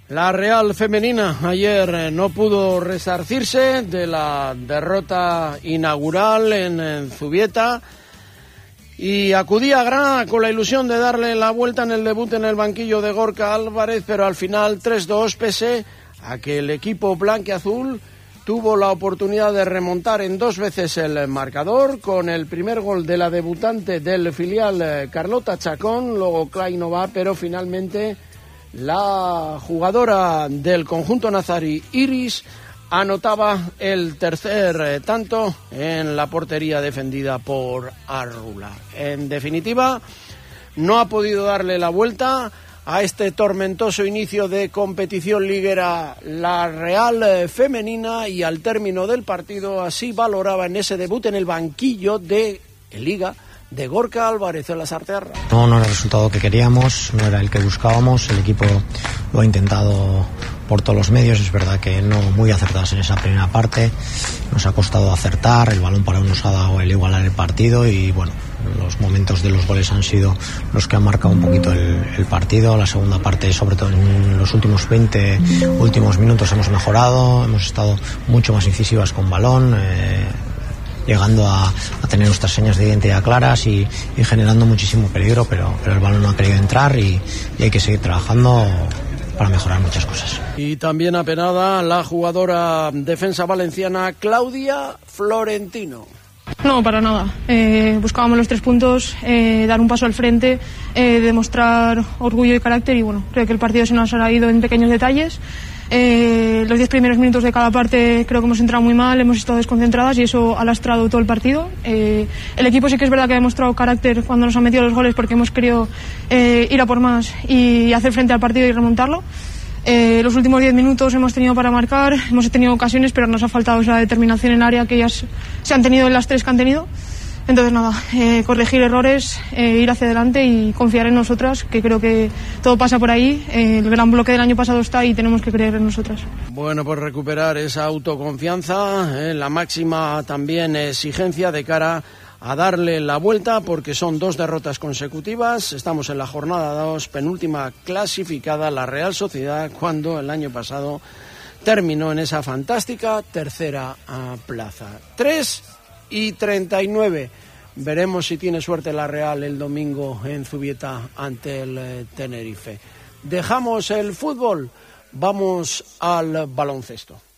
La Real femenina ayer no pudo resarcirse de la derrota inaugural en Zubieta y acudía a Granada con la ilusión de darle la vuelta en el debut en el banquillo de Gorka Álvarez, pero al final 3-2, pese a que el equipo blanquiazul tuvo la oportunidad de remontar en 2 veces el marcador, con el primer gol de la debutante del filial Carlota Chacón, luego Kleinova, pero finalmente la jugadora del conjunto nazarí, Iris, anotaba el tercer tanto en la portería defendida por Arrula. En definitiva, no ha podido darle la vuelta a este tormentoso inicio de competición liguera la Real femenina, y al término del partido así valoraba en ese debut en el banquillo de Liga de Gorka Álvarez en la Sartearra. No era el resultado que queríamos, no era el que buscábamos. El equipo lo ha intentado por todos los medios, es verdad que no muy acertados en esa primera parte, nos ha costado acertar, el balón parado nos ha dado el igualar el partido y bueno, los momentos de los goles han sido los que han marcado un poquito el partido. La segunda parte, sobre todo en los últimos 20 últimos minutos, hemos mejorado, hemos estado mucho más incisivas con balón, llegando a tener nuestras señas de identidad claras y generando muchísimo peligro, pero el balón no ha querido entrar y hay que seguir trabajando para mejorar muchas cosas. Y también apenada la jugadora defensa valenciana Claudia Florentino. No, para nada. Buscábamos los 3 puntos, dar un paso al frente, demostrar orgullo y carácter, y bueno, creo que el partido se nos ha ido en pequeños detalles. Los 10 primeros minutos de cada parte creo que hemos entrado muy mal, hemos estado desconcentradas y eso ha lastrado todo el partido. El equipo sí que es verdad que ha demostrado carácter cuando nos han metido los goles, porque hemos querido ir a por más y hacer frente al partido y remontarlo. Los últimos 10 minutos hemos tenido para marcar, hemos tenido ocasiones, pero nos ha faltado esa determinación en área que ellas se han tenido en las 3 que han tenido. Entonces nada, corregir errores, ir hacia adelante y confiar en nosotras, que creo que todo pasa por ahí. El gran bloque del año pasado está y tenemos que creer en nosotras. Bueno, pues recuperar esa autoconfianza, la máxima también exigencia de cara a darle la vuelta, porque son 2 derrotas consecutivas. Estamos en la jornada 2, penúltima clasificada, la Real Sociedad, cuando el año pasado terminó en esa fantástica tercera plaza. 3:39. Veremos si tiene suerte la Real el domingo en Zubieta ante el Tenerife. Dejamos el fútbol, vamos al baloncesto.